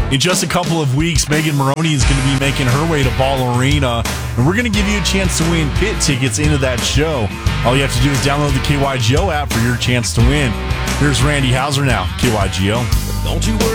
In just a couple of weeks, Megan Maroney is going to be making her way to Ball Arena, and we're going to give you a chance to win pit tickets into that show. All you have to do is download the KYGO app for your chance to win. Here's Randy Houser now, KYGO. Don't you worry.